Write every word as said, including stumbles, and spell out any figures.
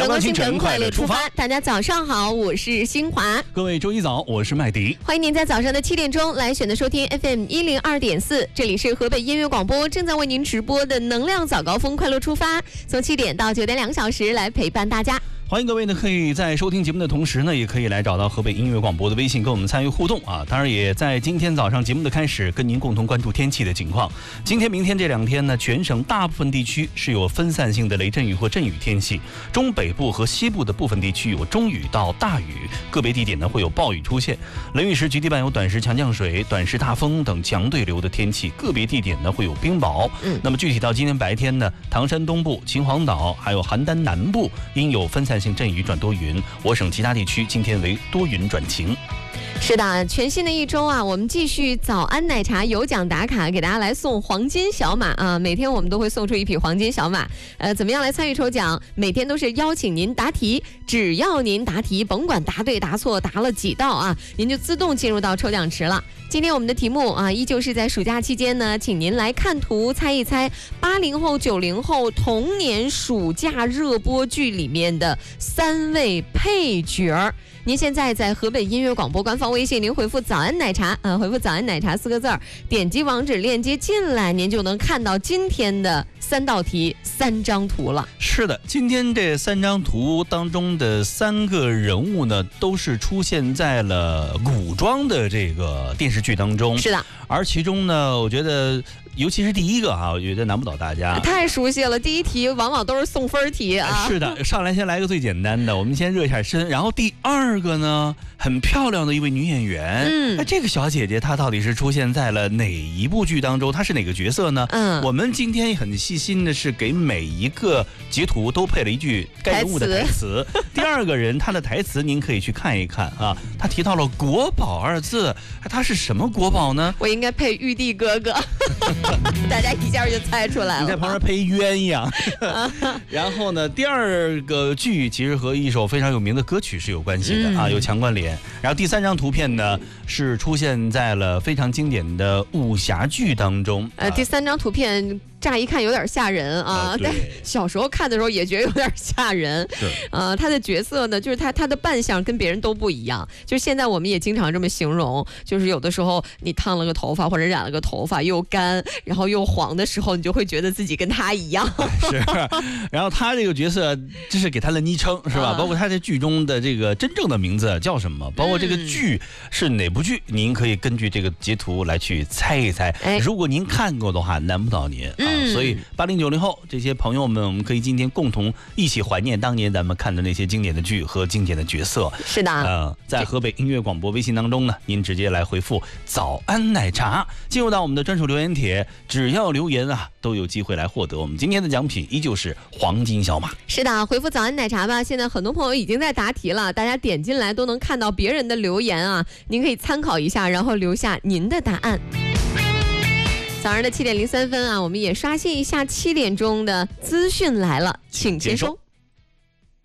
阳光清晨，快乐出发。大家早上好，我是新华。 各位周一早，我是麦迪。 欢迎您在早上的七点钟来选择收听 F M 一零二点四，这里是河北音乐广播正在为您直播的能量早高峰快乐出发，从七点到九点两个小时来陪伴大家。 欢迎各位呢，可以在收听节目的同时呢，也可以来找到河北音乐广播的微信跟我们参与互动啊。当然也在今天早上节目的开始，跟您共同关注天气的情况。今天、明天这两天呢，全省大部分地区是有分散性的雷阵雨或阵雨天气，中北部和西部的部分地区有中雨到大雨，个别地点呢会有暴雨出现。雷雨时局地伴有短时强降水、短时大风等强对流的天气，个别地点呢会有冰雹。嗯，那么具体到今天白天呢，唐山东部、秦皇岛还有邯郸南部应有分散性阵雨转多云，我省其他地区今天为多云转晴。 是的，全新的一周啊，我们继续早安奶茶有奖打卡，给大家来送黄金小马啊！每天我们都会送出一匹黄金小马。呃，怎么样来参与抽奖？每天都是邀请您答题，只要您答题，甭管答对答错，答了几道啊，您就自动进入到抽奖池了。今天我们的题目啊，依旧是在暑假期间呢，请您来看图猜一猜八零后、九零后童年暑假热播剧里面的三位配角。您现在在河北音乐广播官方微信，您回复早安奶茶啊，回复早安奶茶四个字儿，点击网址链接进来，您就能看到今天的三道题三张图了。 是的，今天这三张图当中的三个人物呢，都是出现在了古装的这个电视剧当中。 是的， 而其中呢，我觉得尤其是第一个哈、啊，我觉得难不倒大家， 太熟悉了。第一题往往都是送分题啊。 是的，上来先来个最简单的，我们先热一下身。然后第二个呢，很漂亮的一位女演员，嗯，那这个小姐姐她到底是出现在了哪一部剧当中？她是哪个角色呢？嗯，我们今天很细心的是给每一个截图都配了一句该人物的台词。第二个人他的台词您可以去看一看啊，他提到了国宝二字，他是什么国宝呢？ 我应该配玉帝哥哥。大家一下就猜出来了。 你在旁边配鸳鸯。然后呢，第二个剧其实和一首非常有名的歌曲是有关系的、嗯、啊，有强关联。然后第三张图片呢，是出现在了非常经典的武侠剧当中。 呃，第三张图片乍一看有点吓人啊，啊但小时候看的时候也觉得有点吓人。是，呃，他的角色呢，就是他他的扮相跟别人都不一样。就是现在我们也经常这么形容，就是有的时候你烫了个头发或者染了个头发又干然后又黄的时候，你就会觉得自己跟他一样。 是，然后他这个角色这是给他的昵称是吧？啊、包括他在剧中的这个真正的名字叫什么？包括这个剧是哪部剧？嗯、您可以根据这个截图来去猜一猜。哎、如果您看过的话，难不倒您。嗯啊、所以八零九零后这些朋友们，我们可以今天共同一起怀念当年咱们看的那些经典的剧和经典的角色。 是的， 呃，在河北音乐广播微信当中呢，您直接来回复早安奶茶，进入到我们的专属留言帖，只要留言啊，都有机会来获得我们今天的奖品，依旧是黄金小马。 是的，回复早安奶茶吧。现在很多朋友已经在答题了，大家点进来都能看到别人的留言啊，您可以参考一下，然后留下您的答案。早上的七点零三分啊，我们也刷新一下七点钟的资讯来了，请接收。